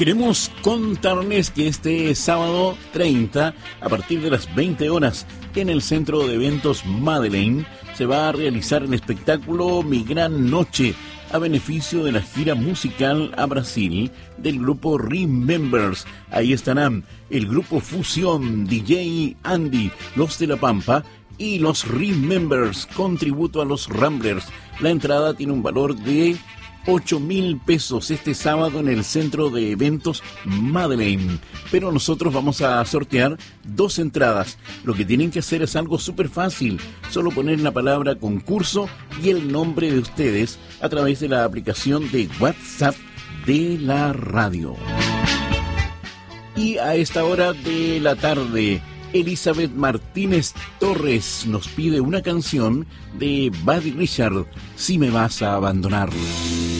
Queremos contarles que este sábado 30, a partir de las 20 horas, en el Centro de Eventos Madeleine, se va a realizar el espectáculo Mi Gran Noche, a beneficio de la gira musical a Brasil del grupo Remembers. Ahí estarán el grupo Fusión, DJ Andy, Los de la Pampa y los Remembers, con tributo a los Ramblers. La entrada tiene un valor de 8,000 pesos este sábado en el Centro de Eventos Madeleine. Pero nosotros vamos a sortear 2 entradas. Lo que tienen que hacer es algo súper fácil. Solo poner la palabra concurso y el nombre de ustedes a través de la aplicación de WhatsApp de la radio. Y a esta hora de la tarde, Elizabeth Martínez Torres nos pide una canción de Buddy Richard, Si me vas a abandonar.